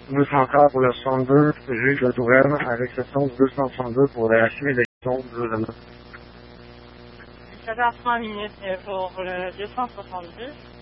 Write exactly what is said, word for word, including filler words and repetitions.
deux cent quatre pour le soixante-deux, juge le Touraine, avec section deux cent soixante-deux pour réactiver l'élection de demain. sept heures trente minutes pour le deux cent soixante-deux.